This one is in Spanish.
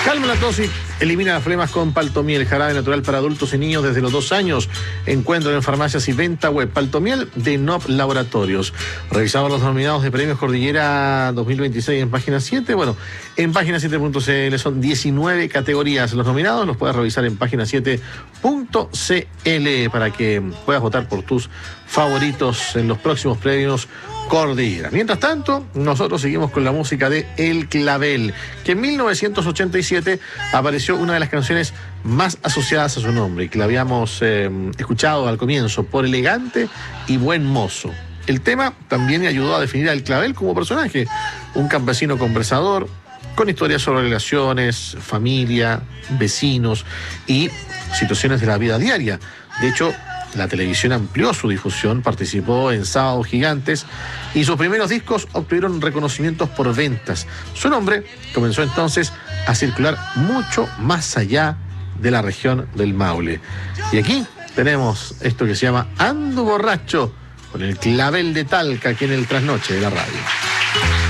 Calma la tos y elimina las flemas con Paltomiel, jarabe natural para adultos y niños desde los 2 años. Encuentro en farmacias y venta web. Paltomiel de NOP Laboratorios. Revisamos los nominados de Premios Cordillera 2026 en página 7. Bueno, en página 7.cl son 19 categorías. Los nominados los puedes revisar en página 7.cl para que puedas votar por tus favoritos en los próximos premios Cordillera. Mientras tanto, nosotros seguimos con la música de El Clavel, que en 1987 apareció una de las canciones más asociadas a su nombre y que la habíamos escuchado al comienzo, Por elegante y buen mozo. El tema también ayudó a definir a El Clavel como personaje, un campesino conversador, con historias sobre relaciones, familia, vecinos y situaciones de la vida diaria. De hecho, la televisión amplió su difusión, participó en Sábados Gigantes y sus primeros discos obtuvieron reconocimientos por ventas. Su nombre comenzó entonces a circular mucho más allá de la región del Maule. Y aquí tenemos esto que se llama Ando Borracho, con El Clavel de Talca, aquí en el Trasnoche de la radio.